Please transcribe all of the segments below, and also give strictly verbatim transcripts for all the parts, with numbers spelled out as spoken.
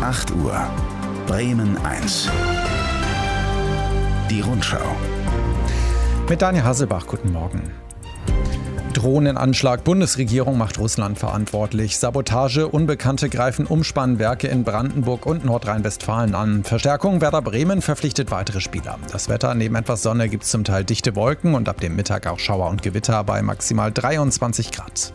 acht Uhr. Bremen eins. Die Rundschau. Mit Daniel Hasselbach, guten Morgen. Drohnenanschlag. Bundesregierung macht Russland verantwortlich. Sabotage. Unbekannte greifen Umspannwerke in Brandenburg und Nordrhein-Westfalen an. Verstärkung. Werder Bremen verpflichtet weitere Spieler. Das Wetter. Neben etwas Sonne gibt es zum Teil dichte Wolken und ab dem Mittag auch Schauer und Gewitter bei maximal dreiundzwanzig Grad.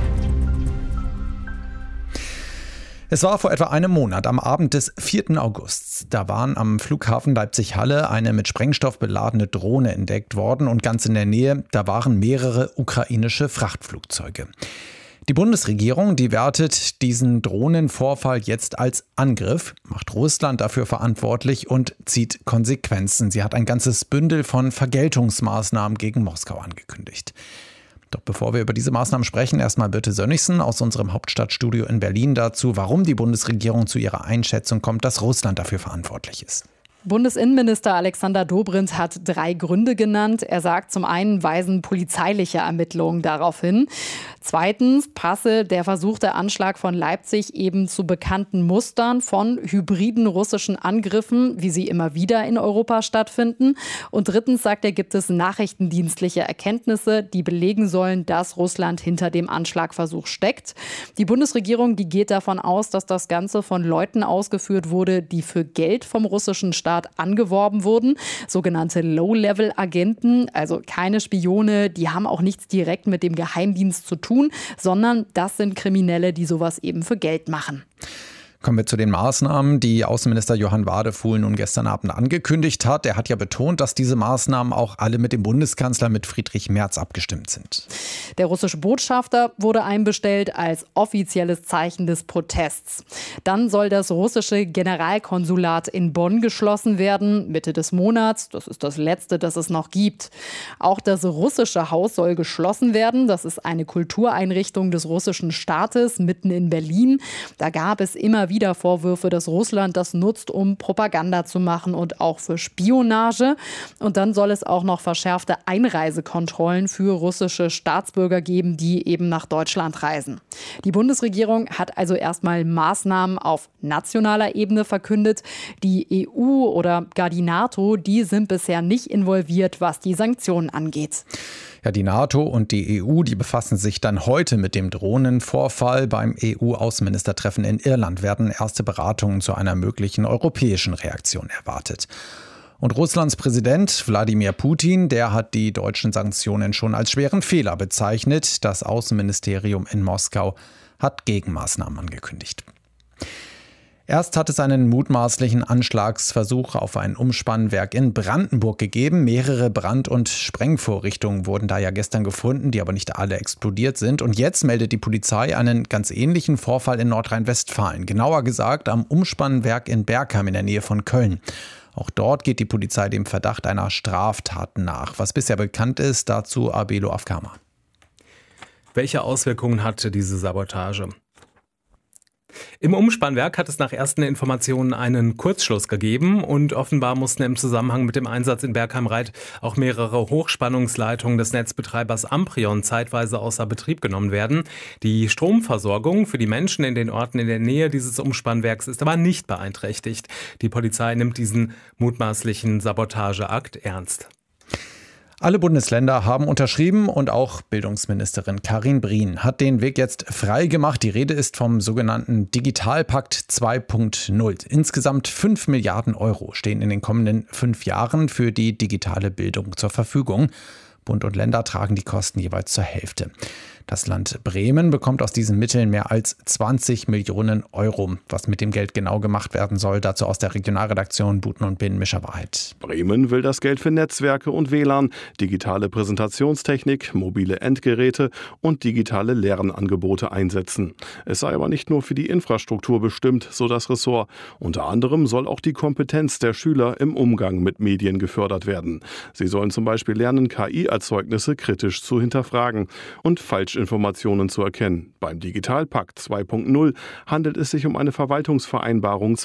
Es war vor etwa einem Monat, am Abend des vierten August. Da waren am Flughafen Leipzig-Halle eine mit Sprengstoff beladene Drohne entdeckt worden und ganz in der Nähe, da waren mehrere ukrainische Frachtflugzeuge. Die Bundesregierung, die wertet diesen Drohnenvorfall jetzt als Angriff, macht Russland dafür verantwortlich und zieht Konsequenzen. Sie hat ein ganzes Bündel von Vergeltungsmaßnahmen gegen Moskau angekündigt. Doch bevor wir über diese Maßnahmen sprechen, erstmal Birte Sönnigsen aus unserem Hauptstadtstudio in Berlin dazu, warum die Bundesregierung zu ihrer Einschätzung kommt, dass Russland dafür verantwortlich ist. Bundesinnenminister Alexander Dobrindt hat drei Gründe genannt. Er sagt, zum einen weisen polizeiliche Ermittlungen darauf hin. Zweitens passe der versuchte Anschlag von Leipzig eben zu bekannten Mustern von hybriden russischen Angriffen, wie sie immer wieder in Europa stattfinden. Und drittens sagt er, gibt es nachrichtendienstliche Erkenntnisse, die belegen sollen, dass Russland hinter dem Anschlagversuch steckt. Die Bundesregierung, die geht davon aus, dass das Ganze von Leuten ausgeführt wurde, die für Geld vom russischen Staat angeworben wurden, sogenannte Low-Level-Agenten, also keine Spione, die haben auch nichts direkt mit dem Geheimdienst zu tun, sondern das sind Kriminelle, die sowas eben für Geld machen. Kommen wir zu den Maßnahmen, die Außenminister Johann Wadefuhl nun gestern Abend angekündigt hat. Er hat ja betont, dass diese Maßnahmen auch alle mit dem Bundeskanzler, mit Friedrich Merz, abgestimmt sind. Der russische Botschafter wurde einbestellt als offizielles Zeichen des Protests. Dann soll das russische Generalkonsulat in Bonn geschlossen werden, Mitte des Monats. Das ist das letzte, das es noch gibt. Auch das russische Haus soll geschlossen werden. Das ist eine Kultureinrichtung des russischen Staates mitten in Berlin. Da gab es immer wieder Vorwürfe, dass Russland das nutzt, um Propaganda zu machen und auch für Spionage. Und dann soll es auch noch verschärfte Einreisekontrollen für russische Staatsbürger geben, die eben nach Deutschland reisen. Die Bundesregierung hat also erstmal Maßnahmen auf nationaler Ebene verkündet. Die E U oder gar die NATO, die sind bisher nicht involviert, was die Sanktionen angeht. Ja, die NATO und die E U, die befassen sich dann heute mit dem Drohnenvorfall. Beim E U-Außenministertreffen in Irland werden erste Beratungen zu einer möglichen europäischen Reaktion erwartet. Und Russlands Präsident Wladimir Putin, der hat die deutschen Sanktionen schon als schweren Fehler bezeichnet. Das Außenministerium in Moskau hat Gegenmaßnahmen angekündigt. Erst hat es einen mutmaßlichen Anschlagsversuch auf ein Umspannwerk in Brandenburg gegeben. Mehrere Brand- und Sprengvorrichtungen wurden da ja gestern gefunden, die aber nicht alle explodiert sind. Und jetzt meldet die Polizei einen ganz ähnlichen Vorfall in Nordrhein-Westfalen. Genauer gesagt am Umspannwerk in Bergheim in der Nähe von Köln. Auch dort geht die Polizei dem Verdacht einer Straftat nach. Was bisher bekannt ist, dazu Abelo Afkama. Welche Auswirkungen hatte diese Sabotage? Im Umspannwerk hat es nach ersten Informationen einen Kurzschluss gegeben und offenbar mussten im Zusammenhang mit dem Einsatz in Bergheim-Reit auch mehrere Hochspannungsleitungen des Netzbetreibers Amprion zeitweise außer Betrieb genommen werden. Die Stromversorgung für die Menschen in den Orten in der Nähe dieses Umspannwerks ist aber nicht beeinträchtigt. Die Polizei nimmt diesen mutmaßlichen Sabotageakt ernst. Alle Bundesländer haben unterschrieben und auch Bildungsministerin Karin Brien hat den Weg jetzt frei gemacht. Die Rede ist vom sogenannten Digitalpakt zwei Punkt null. Insgesamt fünf Milliarden Euro stehen in den kommenden fünf Jahren für die digitale Bildung zur Verfügung. Bund und Länder tragen die Kosten jeweils zur Hälfte. Das Land Bremen bekommt aus diesen Mitteln mehr als zwanzig Millionen Euro. Was mit dem Geld genau gemacht werden soll, dazu aus der Regionalredaktion Buten und Bin, Mischa Wahrheit. Bremen will das Geld für Netzwerke und W L A N, digitale Präsentationstechnik, mobile Endgeräte und digitale Lernangebote einsetzen. Es sei aber nicht nur für die Infrastruktur bestimmt, so das Ressort. Unter anderem soll auch die Kompetenz der Schüler im Umgang mit Medien gefördert werden. Sie sollen zum Beispiel lernen, K I-Erzeugnisse kritisch zu hinterfragen und falsch Informationen zu erkennen. Beim Digitalpakt zwei Punkt null handelt es sich um eine Verwaltungsvereinbarung